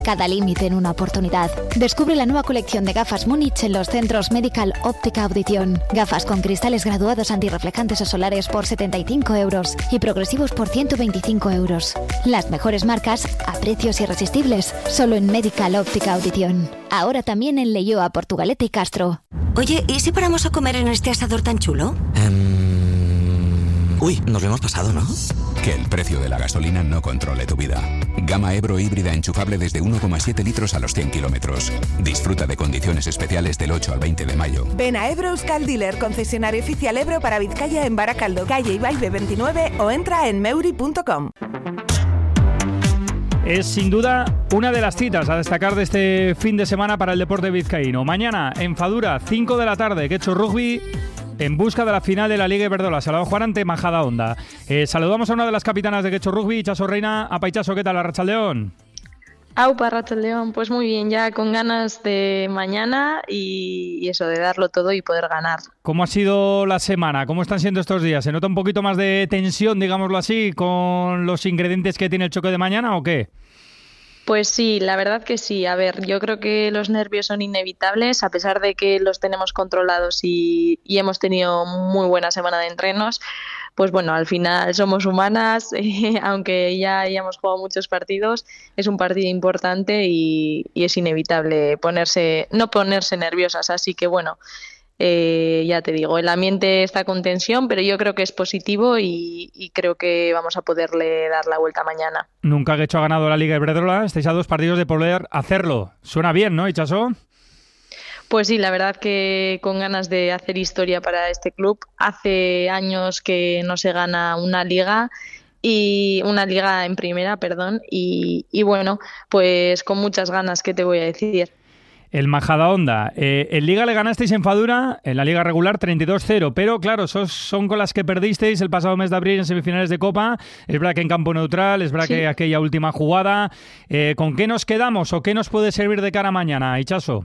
Cada límite en una oportunidad. Descubre la nueva colección de gafas Múnich en los centros Medical Óptica Audición. Gafas con cristales graduados antirreflejantes o solares por 75 euros y progresivos por 125 euros. Las mejores marcas a precios irresistibles, solo en Medical Óptica Audición. Ahora también en Leioa, Portugalete y Castro. Oye, ¿y si paramos a comer en este asador tan chulo? Uy, nos lo hemos pasado, ¿no? Que el precio de la gasolina no controle tu vida. Gama Ebro híbrida enchufable desde 1,7 litros a los 100 kilómetros. Disfruta de condiciones especiales del 8 al 20 de mayo. Ven a Ebro Euskal Dealer, concesionario oficial Ebro para Vizcaya en Baracaldo, calle Ibaigbe 29 o entra en meuri.com. Es sin duda una de las citas a destacar de este fin de semana para el deporte vizcaíno. Mañana en Fadura, 5 de la tarde, Getxo Rugby en busca de la final de la Liga Iberdrola. Se la va a jugar ante Majadahonda. Saludamos a una de las capitanas de Getxo Rugby, Itxaso Reina. Apa, Itxaso, ¿qué tal, Arratsaldeon? Aupa, Arratsaldeon, pues muy bien, ya con ganas de mañana y eso, de darlo todo y poder ganar. ¿Cómo ha sido la semana? ¿Cómo están siendo estos días? ¿Se nota un poquito más de tensión, digámoslo así, con los ingredientes que tiene el choque de mañana o qué? Pues sí, la verdad que sí. A ver, yo creo que los nervios son inevitables, a pesar de que los tenemos controlados y hemos tenido muy buena semana de entrenos. Pues bueno, al final somos humanas, aunque ya hayamos jugado muchos partidos, es un partido importante y es inevitable no ponerse nerviosas. Así que bueno, ya te digo, el ambiente está con tensión, pero yo creo que es positivo y creo que vamos a poderle dar la vuelta mañana. Nunca Getxo ha ganado la Liga Iberdrola, estáis a 2 partidos de poder hacerlo. Suena bien, ¿no, Itxaso? Pues sí, la verdad que con ganas de hacer historia para este club. Hace años que no se gana una liga en primera, y bueno, pues con muchas ganas, ¿qué te voy a decir? El Majadahonda. En Liga le ganasteis en Fadura, en la Liga regular 32-0, pero claro, son con las que perdisteis el pasado mes de abril en semifinales de Copa. Es verdad que en campo neutral, es verdad que aquella última jugada. ¿Con qué nos quedamos o qué nos puede servir de cara a mañana, Itxaso?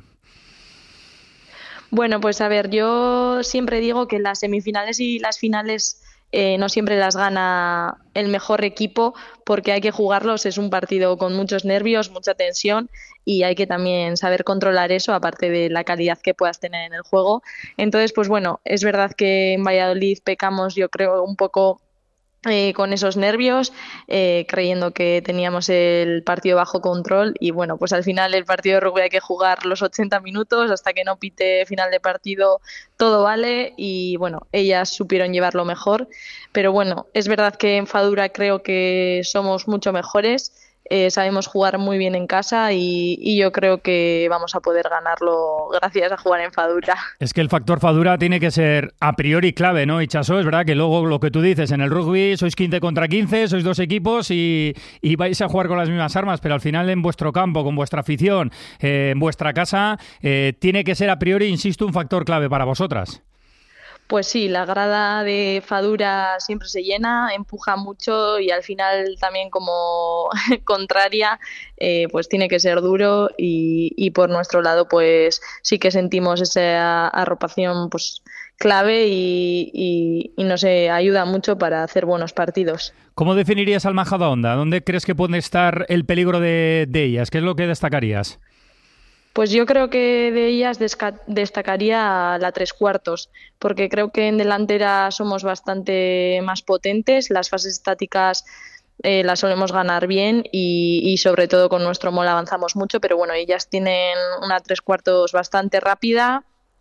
Bueno, pues a ver, yo siempre digo que las semifinales y las finales no siempre las gana el mejor equipo, porque hay que jugarlos, es un partido con muchos nervios, mucha tensión y hay que también saber controlar eso, aparte de la calidad que puedas tener en el juego. Entonces, pues bueno, es verdad que en Valladolid pecamos, yo creo, un poco con esos nervios, creyendo que teníamos el partido bajo control y bueno, pues al final el partido de rugby hay que jugar los 80 minutos hasta que no pite final de partido, todo vale y bueno, ellas supieron llevarlo mejor, pero bueno, es verdad que en Fadura creo que somos mucho mejores. Sabemos jugar muy bien en casa y yo creo que vamos a poder ganarlo gracias a jugar en Fadura. Es que el factor Fadura tiene que ser a priori clave, ¿no, Itxaso? Es verdad que luego lo que tú dices, en el rugby sois 15 contra 15, sois 2 equipos y vais a jugar con las mismas armas, pero al final en vuestro campo, con vuestra afición, en vuestra casa, tiene que ser a priori, insisto, un factor clave para vosotras. Pues sí, la grada de Fadura siempre se llena, empuja mucho y al final también como contraria pues tiene que ser duro y por nuestro lado pues sí que sentimos esa arropación pues clave y nos ayuda mucho para hacer buenos partidos. ¿Cómo definirías al Majadahonda? ¿Dónde crees que puede estar el peligro de ellas? ¿Qué es lo que destacarías? Pues yo creo que de ellas destacaría la 3/4, porque creo que en delantera somos bastante más potentes, las fases estáticas las solemos ganar bien y sobre todo con nuestro mol avanzamos mucho, pero bueno, ellas tienen una 3/4 bastante rápida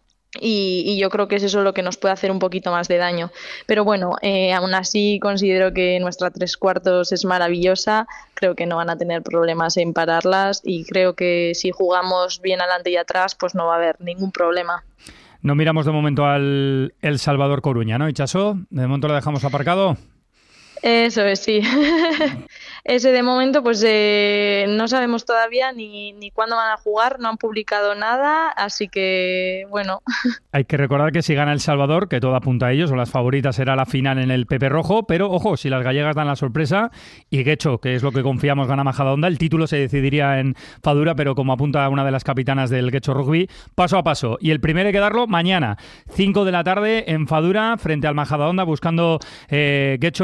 y yo creo que es eso lo que nos puede hacer un poquito más de daño. Pero bueno, aún así considero que nuestra 3/4 es maravillosa, creo que no van a tener problemas en pararlas y creo que si jugamos bien adelante y atrás pues no va a haber ningún problema. No miramos de momento al El Salvador Coruña, ¿no, Itxaso? De momento lo dejamos aparcado. Eso es, sí. Ese de momento pues no sabemos todavía ni cuándo van a jugar, no han publicado nada, así que bueno. Hay que recordar que si gana El Salvador, que todo apunta a ellos, o las favoritas será la final en el Pepe Rojo, pero ojo, si las gallegas dan la sorpresa y Getxo, que es lo que confiamos, gana Majadahonda, el título se decidiría en Fadura, pero como apunta una de las capitanas del Getxo Rugby, paso a paso. Y el primero hay que darlo mañana, 5 de la tarde en Fadura, frente al Majadahonda, buscando Getxo las finales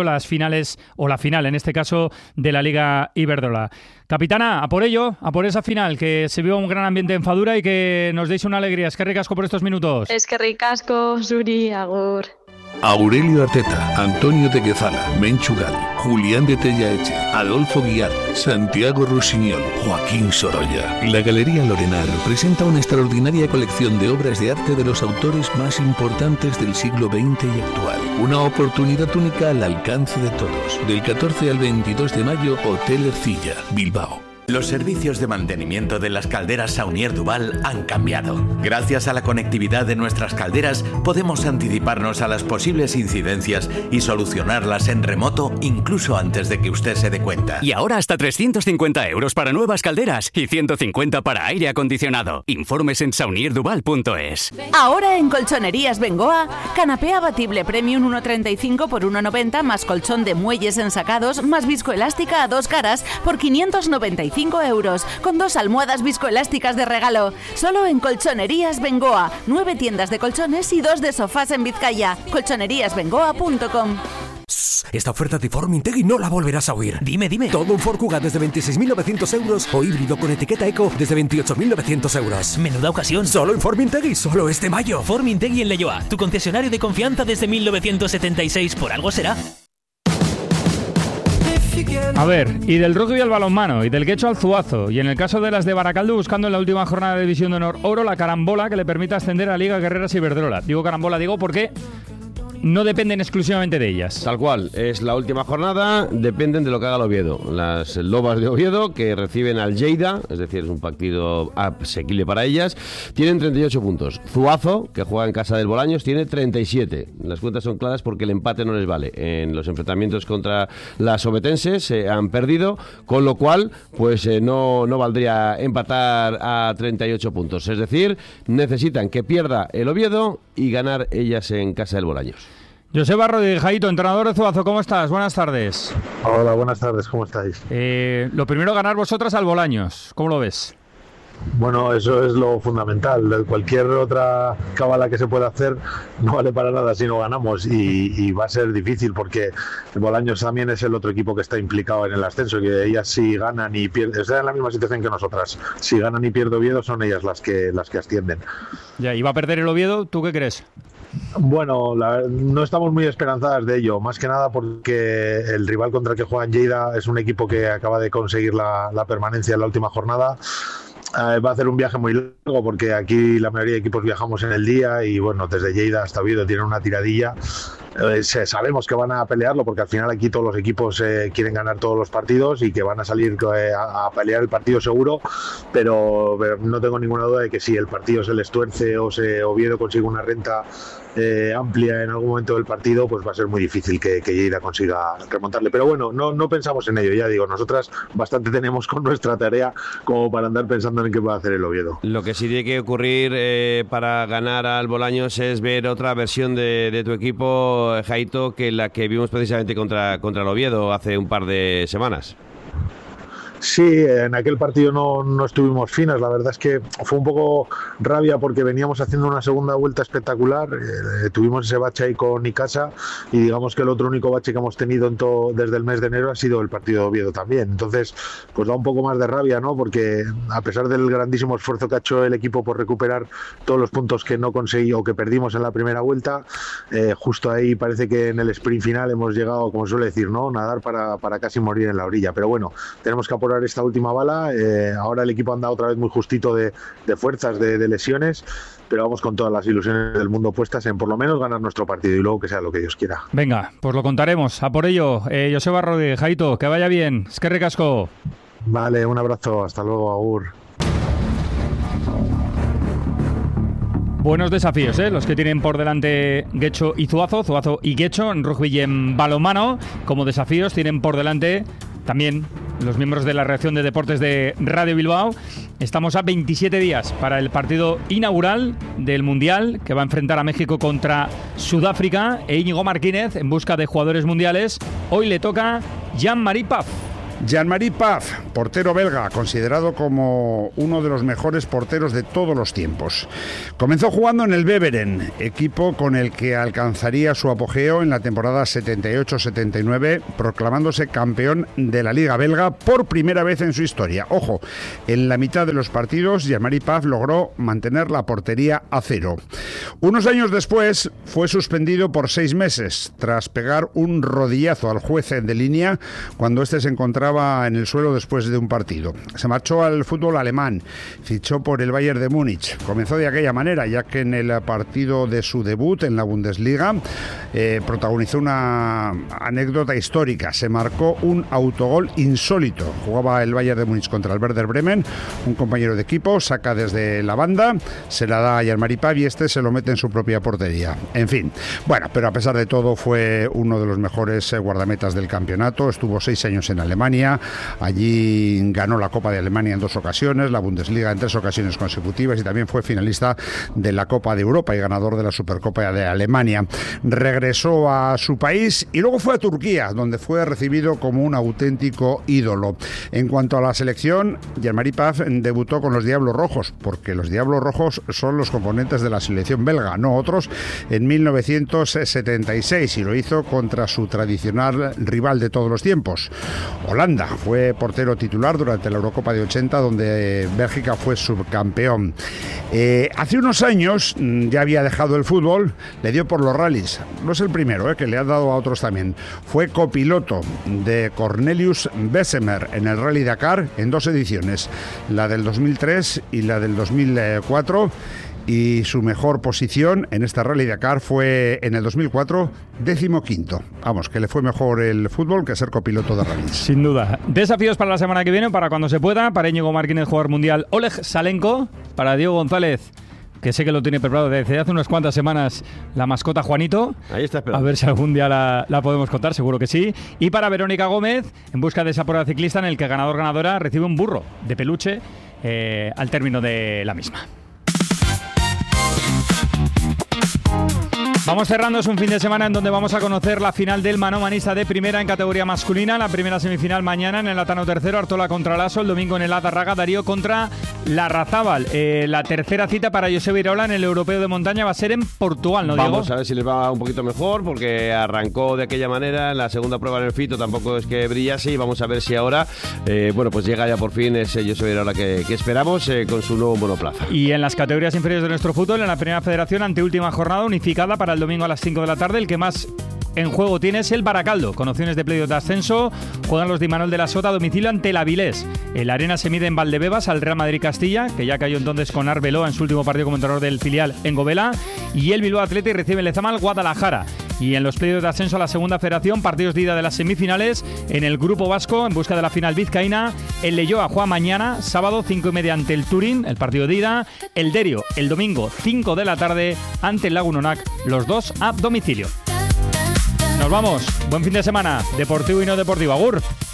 semifinales o la final, en este caso, de la Liga Iberdrola. Capitana, a por ello, a por esa final, que se viva un gran ambiente en Fadura y que nos deis una alegría. Es que ricasco por estos minutos. Es que ricasco, Suri, agur. Aurelio Arteta, Antonio de Quezala, Menchugal, Julián de Tellaeche, Adolfo Guiar, Santiago Rusiñol, Joaquín Sorolla. La Galería Lorenar presenta una extraordinaria colección de obras de arte de los autores más importantes del siglo XX y actual. Una oportunidad única al alcance de todos. Del 14 al 22 de mayo, Hotel Ercilla, Bilbao. Los servicios de mantenimiento de las calderas Saunier Duval han cambiado. Gracias a la conectividad de nuestras calderas, podemos anticiparnos a las posibles incidencias y solucionarlas en remoto incluso antes de que usted se dé cuenta. Y ahora hasta 350 euros para nuevas calderas y 150 para aire acondicionado. Informes en saunierduval.es. Ahora en Colchonerías Bengoa, canapé abatible Premium 1,35 por 1,90 más colchón de muelles ensacados más viscoelástica a 2 caras por 595 euros, con 2 almohadas viscoelásticas de regalo. Solo en Colchonerías Bengoa. 9 tiendas de colchones y 2 de sofás en Vizcaya. colchoneríasbengoa.com. Esta oferta de Formintegui no la volverás a oír. Dime. Todo un Ford Kuga desde 26.900 euros o híbrido con etiqueta Eco desde 28.900 euros. Menuda ocasión. Solo en Formintegui, solo este mayo. Formintegui en Leioa, tu concesionario de confianza desde 1976. Por algo será. A ver, y del rugby al balonmano, y del Guecho al Zuazo, y en el caso de las de Baracaldo buscando en la última jornada de División de Honor Oro la carambola que le permita ascender a la Liga Guerreras Iberdrola. Digo carambola, porque no dependen exclusivamente de ellas. Tal cual, es la última jornada, dependen de lo que haga el Oviedo. Las Lobas de Oviedo, que reciben al Lleida, es decir, es un partido asequible para ellas, tienen 38 puntos. Zuazo, que juega en casa del Bolaños, tiene 37. Las cuentas son claras porque el empate no les vale. En los enfrentamientos contra las obetenses han perdido, con lo cual pues no valdría empatar a 38 puntos. Es decir, necesitan que pierda el Oviedo y ganar ellas en casa del Bolaños. Joseba Rodríguez, Jaito, entrenador de Zuazo, ¿cómo estás? Buenas tardes. Hola, buenas tardes, ¿cómo estáis? Lo primero, ganar vosotras al Bolaños, ¿cómo lo ves? Bueno, eso es lo fundamental. Cualquier otra cábala que se pueda hacer no vale para nada si no ganamos y va a ser difícil porque el Bolaños también es el otro equipo que está implicado en el ascenso, que ellas si ganan y pierden, están en la misma situación que nosotras. Si ganan y pierde Oviedo son ellas las que ascienden. Ya, ¿y va a perder el Oviedo? ¿Tú qué crees? Bueno, no estamos muy esperanzadas de ello, más que nada porque el rival contra el que juega en Lleida es un equipo que acaba de conseguir la permanencia en la última jornada. Va a hacer un viaje muy largo porque aquí la mayoría de equipos viajamos en el día y bueno, desde Lleida hasta Oviedo tienen una tiradilla. Sabemos que van a pelearlo porque al final aquí todos los equipos quieren ganar todos los partidos y que van a salir a pelear el partido seguro, pero no tengo ninguna duda de que si el partido se les tuerce o Oviedo consigue una renta amplia en algún momento del partido, pues va a ser muy difícil que Lleida consiga remontarle. Pero bueno, no pensamos en ello, ya digo, nosotras bastante tenemos con nuestra tarea como para andar pensando en qué puede hacer el Oviedo. Lo que sí tiene que ocurrir para ganar al Bolaños es ver otra versión de tu equipo, Jaito, que la que vimos precisamente contra el Oviedo hace un par de semanas. Sí, en aquel partido no estuvimos finas, la verdad es que fue un poco rabia porque veníamos haciendo una segunda vuelta espectacular, tuvimos ese bache ahí con Icasa y digamos que el otro único bache que hemos tenido desde el mes de enero ha sido el partido de Oviedo también, entonces pues da un poco más de rabia, ¿no? Porque a pesar del grandísimo esfuerzo que ha hecho el equipo por recuperar todos los puntos que no conseguí o que perdimos en la primera vuelta, justo ahí parece que en el sprint final hemos llegado, como suele decir, ¿no? Nadar para casi morir en la orilla, pero bueno, tenemos que apurar esta última bala. Ahora el equipo anda otra vez muy justito de fuerzas, de lesiones, pero vamos con todas las ilusiones del mundo puestas en por lo menos ganar nuestro partido y luego que sea lo que Dios quiera. Venga, pues lo contaremos. A por ello, Joseba Rodríguez, Jaito, que vaya bien. Es que ricasco. Vale, un abrazo, hasta luego, agur. Buenos desafíos, los que tienen por delante Guecho y Zuazo y Guecho en rugby y en balonmano. Como desafíos tienen por delante también los miembros de la redacción de deportes de Radio Bilbao. Estamos a 27 días para el partido inaugural del Mundial que va a enfrentar a México contra Sudáfrica e Íñigo Martínez en busca de jugadores mundiales. Hoy le toca Jean-Marie Paf. Jean-Marie Paf, portero belga, considerado como uno de los mejores porteros de todos los tiempos. Comenzó jugando en el Beveren, equipo con el que alcanzaría su apogeo en la temporada 78-79, proclamándose campeón de la Liga belga por primera vez en su historia. Ojo, en la mitad de los partidos, Jean-Marie Paf logró mantener la portería a cero. Unos años después, fue suspendido por 6 meses, tras pegar un rodillazo al juez de línea cuando éste se encontraba en el suelo después de un partido. Se marchó al fútbol alemán, fichó por el Bayern de Múnich. Comenzó de aquella manera, ya que en el partido de su debut en la Bundesliga protagonizó una anécdota histórica. Se marcó un autogol insólito. Jugaba el Bayern de Múnich contra el Werder Bremen, un compañero de equipo saca desde la banda, se la da a Jean-Marie Paf y este se lo mete en su propia portería. En fin, bueno, pero a pesar de todo fue uno de los mejores guardametas del campeonato. Estuvo 6 años en Alemania, allí ganó la Copa de Alemania en 2 ocasiones, la Bundesliga en 3 ocasiones consecutivas y también fue finalista de la Copa de Europa y ganador de la Supercopa de Alemania. Regresó a su país y luego fue a Turquía, donde fue recibido como un auténtico ídolo. En cuanto a la selección, Jean-Marie Paf debutó con los Diablos Rojos, porque los Diablos Rojos son los componentes de la selección belga, no otros, en 1976, y lo hizo contra su tradicional rival de todos los tiempos, Holanda. Fue portero titular durante la Eurocopa de 80, donde Bélgica fue subcampeón. Hace unos años ya había dejado el fútbol, le dio por los rallies. No es el primero, que le ha dado a otros también. Fue copiloto de Cornelius Bessemer en el Rally Dakar en 2 ediciones, la del 2003 y la del 2004. Y su mejor posición en este Rally Dakar fue en el 2004, 15º. Vamos, que le fue mejor el fútbol que ser copiloto de rallies. Sin duda. Desafíos para la semana que viene, para cuando se pueda. Para Íñigo Martínez, jugador mundial, Oleg Salenko. Para Diego González, que sé que lo tiene preparado desde hace unas cuantas semanas, la mascota Juanito. Ahí está esperando. A ver si algún día la podemos contar, seguro que sí. Y para Verónica Gómez, en busca de esa prueba ciclista en el que ganador-ganadora recibe un burro de peluche al término de la misma. Vamos cerrando, es un fin de semana en donde vamos a conocer la final del manomanista de primera en categoría masculina. La primera semifinal mañana en el Atano III, Artola contra Lasso. El domingo en el Atarraga, Darío contra Larrazábal. La tercera cita para Joseba Iraola en el Europeo de Montaña va a ser en Portugal, ¿no, Diego? Vamos a ver si les va un poquito mejor, porque arrancó de aquella manera. En la segunda prueba en el Fito tampoco es que brillase, y vamos a ver si ahora pues llega ya por fin ese Joseba Iraola que esperamos con su nuevo monoplaza. Y en las categorías inferiores de nuestro fútbol, en la primera federación, anteúltima jornada unificada para el domingo a las 5 de la tarde, el que más en juego tiene es el Baracaldo, con opciones de playoff de ascenso. Juegan los de Imanol de la Sota a domicilio ante el Avilés. El Arena se mide en Valdebebas al Real Madrid Castilla, que ya cayó entonces con Arbeloa en su último partido como entrenador del filial en Gobela. Y el Bilbao Athletic recibe el Lezama al Guadalajara. Y en los playoffs de ascenso a la segunda federación, partidos de ida de las semifinales. En el grupo vasco, en busca de la final vizcaína, el Leioa juega mañana, sábado 5:30 ante el Turín, el partido de ida. El Derio, el domingo 5 de la tarde ante el Lagunonac, los dos a domicilio. Nos vamos, buen fin de semana, deportivo y no deportivo. Agur.